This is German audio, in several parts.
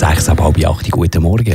6 ab halb 8. Guten Morgen.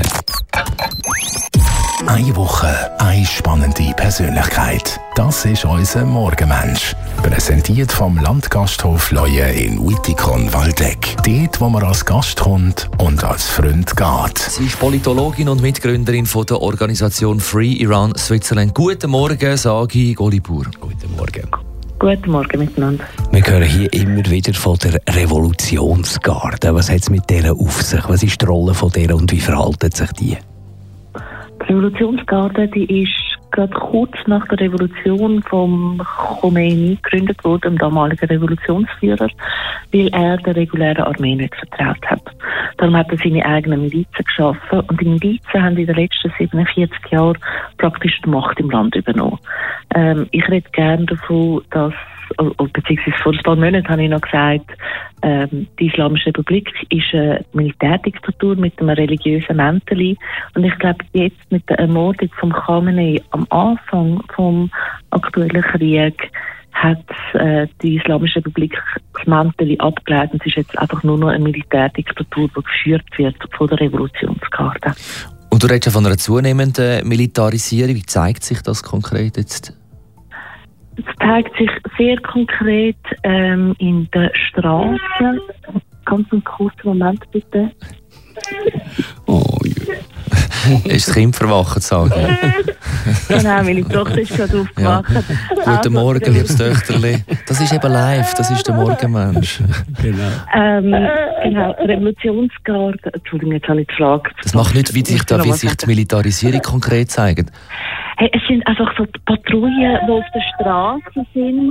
Eine Woche, eine spannende Persönlichkeit. Das ist unser Morgenmensch. Präsentiert vom Landgasthof Leue in Wittikon-Waldeck. Dort, wo man als Gast kommt und als Freund geht. Sie ist Politologin und Mitgründerin von der Organisation Free Iran Switzerland. Guten Morgen, Sagi Golibur. Guten Morgen. Guten Morgen miteinander. Wir hören hier immer wieder von der Revolutionsgarde. Was hat es mit dieser auf sich? Was ist die Rolle von der und wie verhalten sich die? Die Revolutionsgarde, die ist gerade kurz nach der Revolution vom Khomeini gegründet worden, dem damaligen Revolutionsführer, weil er der regulären Armee nicht vertraut hat. Darum hat er seine eigenen Milizen geschaffen und die Milizen haben in den letzten 47 Jahren praktisch die Macht im Land übernommen. Ich rede gerne davon, dass beziehungsweise vor ein paar Monaten habe ich noch gesagt, die Islamische Republik ist eine Militärdiktatur mit einem religiösen Mäntelchen. Und ich glaube, jetzt mit der Ermordung von Khamenei am Anfang vom aktuellen Krieg hat die Islamische Republik das Mäntelchen abgelegt und es ist jetzt einfach nur noch eine Militärdiktatur, die geführt wird von der Revolutionsgarde. Und du redest ja von einer zunehmenden Militarisierung. Wie zeigt sich das konkret jetzt? Es zeigt sich sehr konkret in den Straßen. Ganz einen kurzen Moment, bitte. Oh, Ist das Kind verwacht, sage ich. Genau, meine Tochter ist gerade aufgewacht. Ja. Guten Morgen, liebes Töchterli. Das ist eben live, das ist der Morgenmensch. genau. Genau, die Revolutionsgarde. Entschuldigung, jetzt habe ich die Frage. Das macht nicht, wie sich die Militarisierung konkret zeigt. Hey, es sind einfach so die Patrouillen, die auf der Straße sind.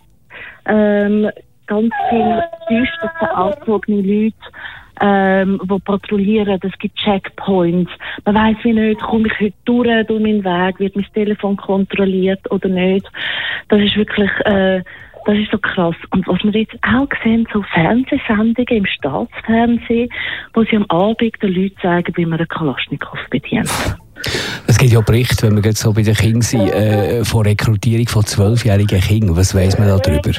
Ganz viele düstere, angezogene Leute, die patrouillieren. Es gibt Checkpoints. Man weiss wie nicht, komme ich heute durch meinen Weg, wird mein Telefon kontrolliert oder nicht. Das ist wirklich, das ist so krass. Und was wir jetzt auch sehen, so Fernsehsendungen im Staatsfernsehen, wo sie am Abend den Leuten zeigen, wie man einen Kalaschnikow bedient. Es gibt ja Berichte, wenn wir jetzt so bei den Kindern sind, von Rekrutierung von 12-jährigen Kindern. Was weiss man darüber?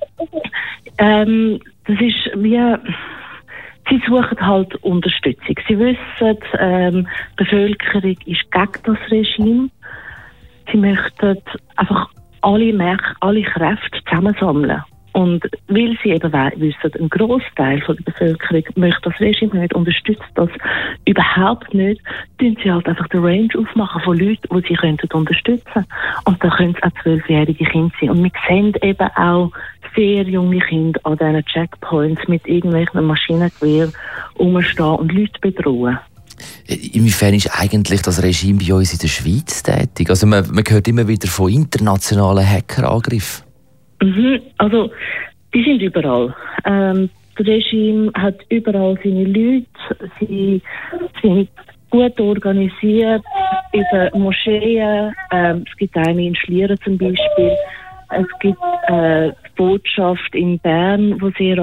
Das ist wie... Sie suchen halt Unterstützung. Sie wissen, die Bevölkerung ist gegen das Regime. Sie möchten einfach alle Kräfte zusammensammeln. Und weil sie eben wissen, ein Grossteil der Bevölkerung möchte das Regime nicht, unterstützt das überhaupt nicht, tun sie halt einfach den Range aufmachen von Leuten, die sie unterstützen können. Und da können es auch 12-jährige Kinder sein. Und wir sehen eben auch sehr junge Kinder an diesen Checkpoints mit irgendwelchen Maschinengewehren rumstehen und Leute bedrohen. Inwiefern ist eigentlich das Regime bei uns in der Schweiz tätig? Also man hört immer wieder von internationalen Hackerangriffen. Also, die sind überall. Das Regime hat überall seine Leute. Sie sind gut organisiert über Moscheen. Es gibt eine in Schlieren zum Beispiel. Es gibt die Botschaft in Bern, wo sehr